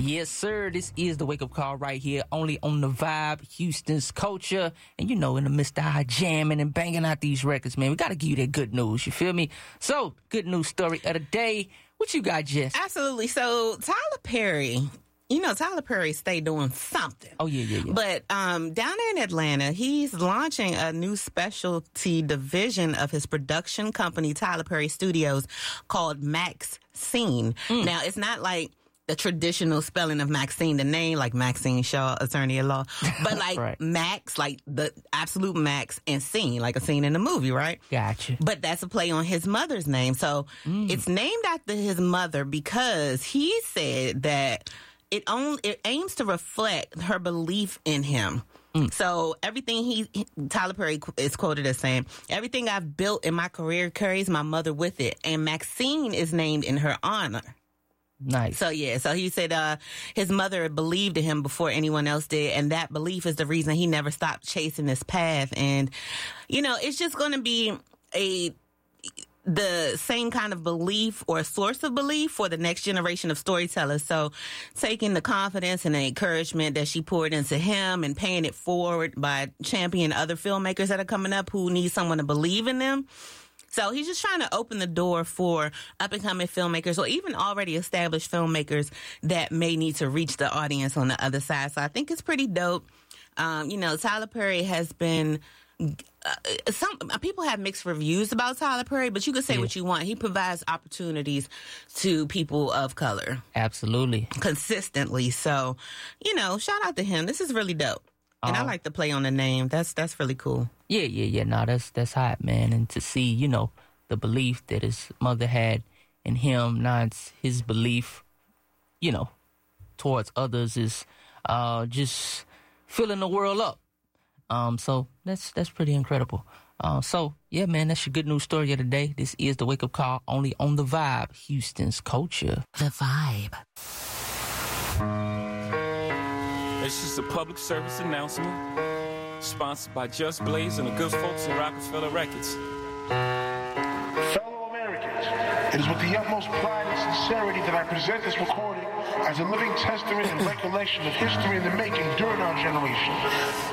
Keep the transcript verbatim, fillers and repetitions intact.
Yes, sir. This is the wake-up call right here, only on The Vibe, Houston's culture. And, you know, in the midst of our jamming and banging out these records, man, we got to give you that good news. You feel me? So, good news story of the day. What you got, Jess? Absolutely. So, Tyler Perry... You know, Tyler Perry stay doing something. Oh, yeah, yeah, yeah. But um, down in Atlanta, he's launching a new specialty division of his production company, Tyler Perry Studios, called Maxine. Mm. Now, it's not like the traditional spelling of Maxine, the name, like Maxine Shaw, attorney at law, but like right. Max, like the absolute Max, and scene, like a scene in a movie, right? Gotcha. But that's a play on his mother's name. So mm. it's named after his mother because he said that It only it aims to reflect her belief in him. Mm. So everything he, Tyler Perry is quoted as saying, everything I've built in my career carries my mother with it. And Maxine is named in her honor. Nice. So, yeah. So he said uh, his mother believed in him before anyone else did. And that belief is the reason he never stopped chasing this path. And, you know, it's just going to be a... the same kind of belief or source of belief for the next generation of storytellers. So taking the confidence and the encouragement that she poured into him and paying it forward by championing other filmmakers that are coming up who need someone to believe in them. So he's just trying to open the door for up-and-coming filmmakers or even already established filmmakers that may need to reach the audience on the other side. So I think it's pretty dope. Um, you know, Tyler Perry has been... Uh, some people have mixed reviews about Tyler Perry, but you can say yeah. what you want. He provides opportunities to people of color. Absolutely. Consistently. So, you know, shout out to him. This is really dope. And um, I like to play on the name. That's that's really cool. Yeah, yeah, yeah. No, that's that's hot, man. And to see, you know, the belief that his mother had in him, now it's his belief, you know, towards others is uh, just filling the world up. Um, so that's that's pretty incredible. Uh, so yeah, man, that's your good news story of the day. This is the wake up call, only on The Vibe, Houston's culture. The Vibe. It's just a public service announcement, sponsored by Just Blaze and the good folks at Rockefeller Records. Fellow Americans, it is with the utmost pride and sincerity that I present this recording as a living testament and recollection of history in the making during our generation.